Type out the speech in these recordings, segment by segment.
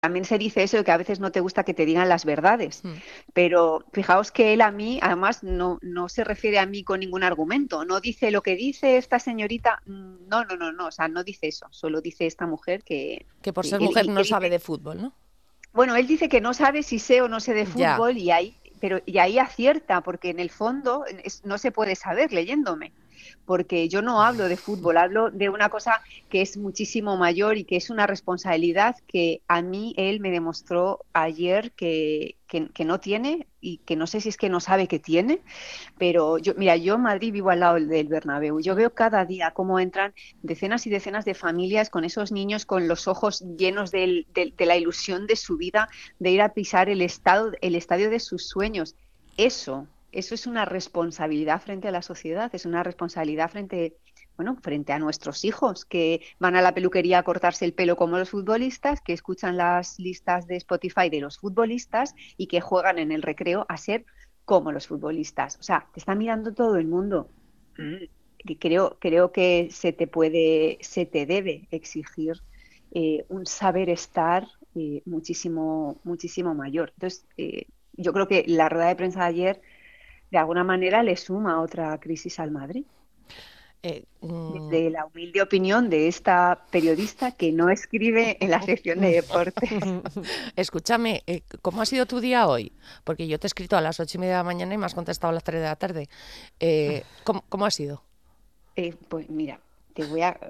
también se dice eso de que a veces no te gusta que te digan las verdades, Mm. pero fijaos que él a mí, además, no se refiere a mí con ningún argumento, no dice lo que dice esta señorita, no, no, no, no, o sea, no dice eso, solo dice esta mujer Que por ser mujer y no que sabe dice, de fútbol, ¿no? bueno, él dice que no sabe si sé o no sé de Ya. fútbol y ahí acierta, porque en el fondo no se puede saber leyéndome, porque yo no hablo de fútbol, hablo de una cosa que es muchísimo mayor y que es una responsabilidad que a mí él me demostró ayer que no tiene y que no sé si es que no sabe que tiene, pero yo, mira, yo en Madrid vivo al lado del Bernabéu. Yo Mm. veo cada día cómo entran decenas y decenas de familias con esos niños con los ojos llenos de la ilusión de su vida, de ir a pisar el estadio de sus sueños. Eso es una responsabilidad frente a la sociedad, es una responsabilidad frente, bueno, frente a nuestros hijos que van a la peluquería a cortarse el pelo como los futbolistas, que escuchan las listas de Spotify de los futbolistas y que juegan en el recreo a ser como los futbolistas. O sea, te está mirando todo el mundo. Mm. Y creo que se te debe exigir un saber estar muchísimo, muchísimo mayor. Entonces, yo creo que la rueda de prensa de ayer, de alguna manera, le suma otra crisis al Madrid. Eh, mm, Desde la humilde opinión de esta periodista que no escribe en la sección de deportes. Escúchame, ¿cómo ha sido tu día hoy? Porque yo te he escrito a las 8:30 de la mañana y me has contestado a las 3 de la tarde. ¿Cómo ha sido? Pues mira, te voy a...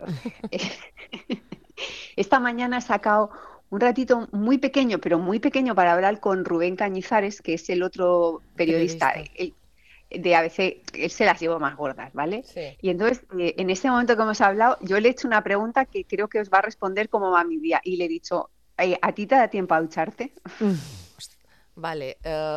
Esta mañana he sacado un ratito muy pequeño, pero muy pequeño para hablar con Rubén Cañizares, que es el otro periodista Periodista. de ABC, él se las llevo más gordas, ¿vale? Sí. Y entonces, en este momento que hemos hablado, yo le he hecho una pregunta que creo que os va a responder cómo va mi día. Y le he dicho, ¿a ti te da tiempo a ducharte? Vale.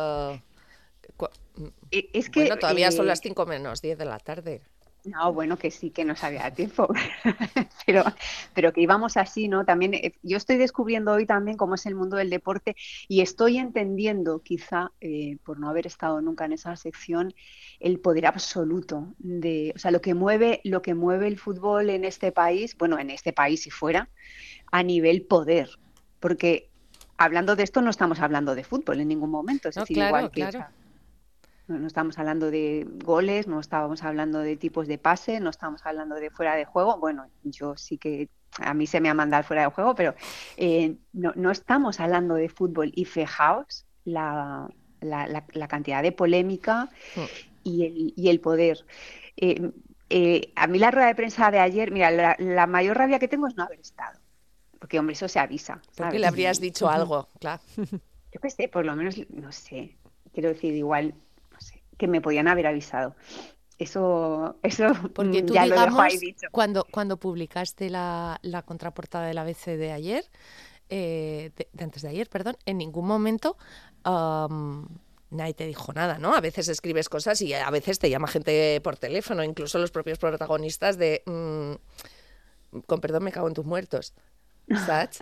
Cu- Es que bueno, todavía son las 5 menos 10 de la tarde. no, bueno, que sí, que no sabía tiempo, pero, pero que íbamos así, ¿no? También yo estoy descubriendo hoy también cómo es el mundo del deporte y estoy entendiendo, quizá, por no haber estado nunca en esa sección, el poder absoluto de, o sea, lo que mueve el fútbol en este país, bueno, en este país y fuera, a nivel poder, porque hablando de esto no estamos hablando de fútbol en ningún momento, es No, decir, igual claro, que, o claro. sea, no estamos hablando de goles, no estábamos hablando de tipos de pase, no estamos hablando de fuera de juego. Bueno, yo sí que a mí se me ha mandado fuera de juego, pero no estamos hablando de fútbol. Y fijaos la cantidad de polémica Mm. y el poder. Eh, a mí la rueda de prensa de ayer, mira, la mayor rabia que tengo es no haber estado, porque hombre, eso se avisa, Porque le ¿sabes? habrías dicho algo, claro. Yo qué sé, por lo menos, no sé, quiero decir, igual, no sé, que me podían haber avisado. Eso Porque tú, ya lo dejo ahí digamos, dicho. cuando publicaste la contraportada del ABC de ayer, de antes de ayer, perdón, en ningún momento am, nadie te dijo nada, ¿no? A veces escribes cosas y a veces te llama gente por teléfono, incluso los propios protagonistas de, con perdón, me cago en tus muertos, ¿sabes?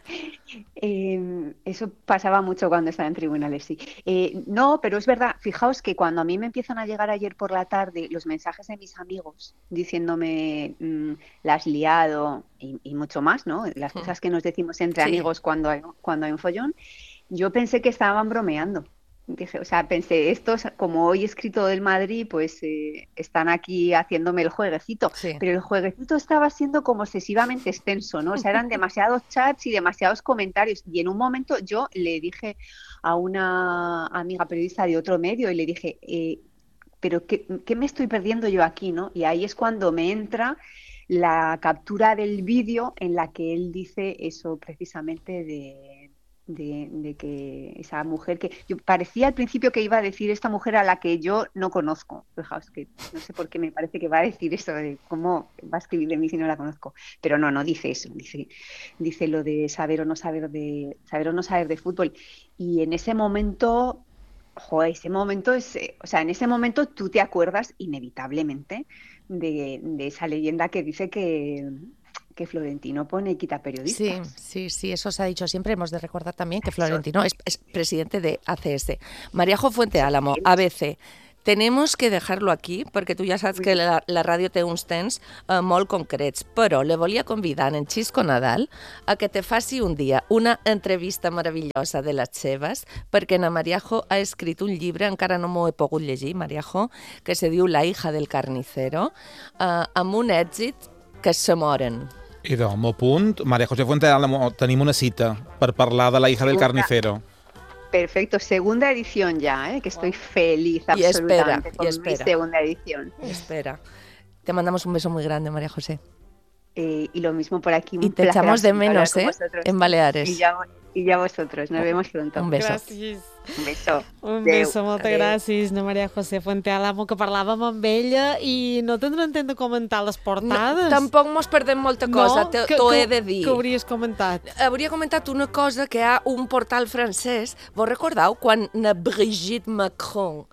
Eso pasaba mucho cuando estaba en tribunales, sí. No, pero es verdad, fijaos que cuando a mí me empiezan a llegar ayer por la tarde los mensajes de mis amigos diciéndome la has liado y mucho más, ¿no? Las cosas que nos decimos entre Sí. amigos cuando hay un follón, yo pensé que estaban bromeando. Dije, o sea, pensé, estos, como hoy he escrito del Madrid, pues están aquí haciéndome el jueguecito. Sí. Pero el jueguecito estaba siendo como excesivamente extenso, ¿no? O sea, eran demasiados chats y demasiados comentarios. Y en un momento yo le dije a una amiga periodista de otro medio y le dije, pero ¿qué me estoy perdiendo yo aquí, ¿no? Y ahí es cuando me entra la captura del vídeo en la que él dice eso precisamente de que esa mujer que yo parecía al principio que iba a decir esta mujer a la que yo no conozco. Fijaos que no sé por qué me parece que va a decir eso de cómo va a escribir de mí si no la conozco. Pero no dice eso, dice lo de saber o no saber de fútbol. Y en ese momento joder, ese momento es, o sea, en ese momento tú te acuerdas inevitablemente de esa leyenda que dice que Florentino pone y quita Sí, periodistas. sí, sí, eso se ha dicho siempre. Hemos de recordar también que Eso Florentino es presidente de ACS. María Jo Fuente eso Álamo, siempre. ABC. tenemos que dejarlo aquí, perquè tu ja saps que la ràdio té uns temps molt concrets, però le volia convidar en Xisco Nadal a que te faci un dia una entrevista meravellosa de les seves, perquè na Mariajo ha escrit un llibre, encara no m'ho he pogut llegir, Mariajo, que se diu La hija del carnicero, amb un èxit que se moren. I de meu punt, María José Fuentealba, tenim una cita per parlar de La hija del carnicero. Perfecto, segunda edición ya, que estoy feliz absolutamente con mi segunda edición. Espera, te mandamos un beso muy grande, María José. Y lo mismo por aquí. Y te echamos de menos, en Baleares. Y ya vosotros, nos vemos pronto. Un beso. Gràcies. Un beso. Un beso, moltes gràcies, na Maria José Fuentealba, que parlàvem amb ella i no tindrem temps de comentar les portades. No, tampoc mos perdem molta cosa, t'ho he de dir. Què hauries comentat? Hauria comentat una cosa que hi ha un portal francès. Vos recordeu quan na Brigitte Macron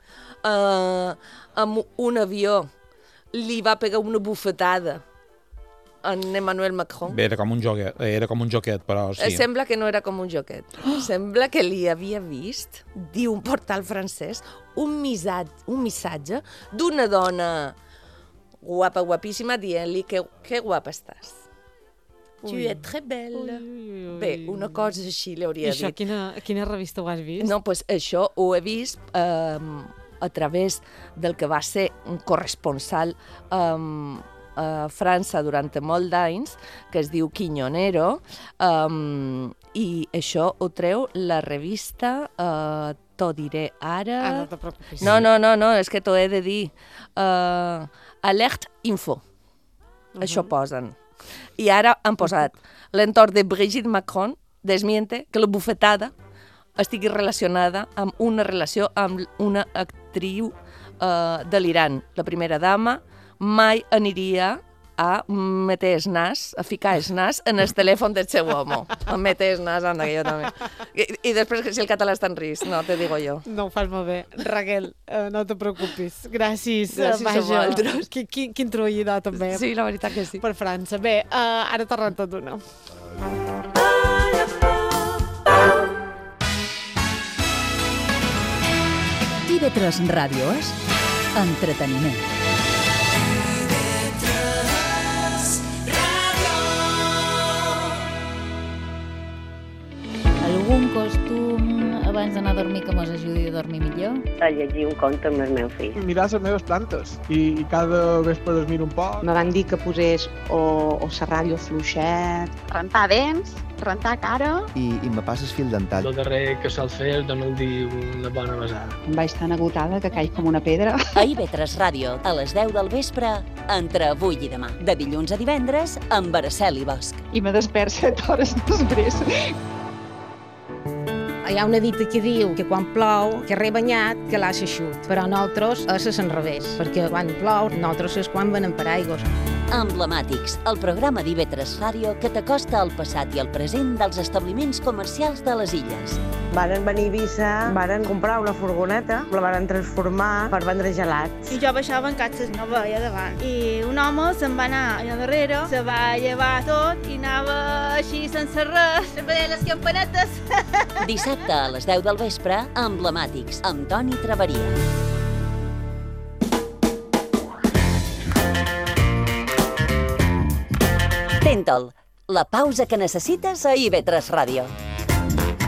amb un avió li va pegar una bufetada en Emmanuel Macron? Bé, era com un joquet, però sí. Sembla que no era com un joquet. Sembla que li havia vist, diu un portal francès, un missatge d'una dona guapa, guapíssima, dient-li que guapa estàs. Tu es très belle. Bé, una cosa així li hauria dit. I això quina revista ho has vist? No, doncs això ho he vist a través del que va ser un corresponsal a França durant molt d'anys, que es diu Quiñonero, i això ho treu la revista, t'ho diré ara... no te preocupis. No, és que t'ho he de dir. Alert Info. Això posen. I ara han posat l'entorn de Brigitte Macron desmiente que la bufetada estigui relacionada amb una relació amb una actriu de l'Iran. La primera dama mai aniria a meter el nas, a ficar el nas en el telèfon del seu home. A meter el nas, anda, que jo també. I després, si el català està en risc, no, te digo jo. No ho fas molt bé. Raquel, no te preocupis. Gràcies. Gràcies a vosaltres. Quin trollidor, també. Sí, la veritat que sí. Per França. Bé, ara t'ha rentat una. TV3 Ràdio és entreteniment. Algun costum abans d'anar a dormir que mos ajudi a dormir millor? A llegir un conte amb els meus fills. Mirar les meves plantes i cada vespre es miro un poc. Me van dir que posés o serrallo fluixet, Rentar dents, rentar cara... I me passes fil dental. El darrer que sol fer és donar-li una bona besada. em vaig tan agotada que caig com una pedra. A IB3 Ràdio, a les 10 del vespre, entre avui i demà. De dilluns a divendres, amb Araceli Bosch. I me despert 7 hores després. Hi ha una dita que diu que quan plou, que rebanyat, que l'ha eixut. Però nosaltres és al revés, perquè quan plou, nosaltres és quan venen paraigües. Emblemàtics, el programa d'IB3 Ràdio que t'acosta al passat i al present dels establiments comercials de les illes. Varen venir a Eivissa, varen comprar una furgoneta, la varen transformar per vendre gelats. I jo baixava en catxes, no veia davant. I un home se'n va anar allà darrere, se va llevar tot i anava així sense res, sempre deia les campanetes. Dissabte a les 10 del vespre, Emblemàtics, amb Toni Traveria. Tentol, la pausa que necessites a IB3 Ràdio.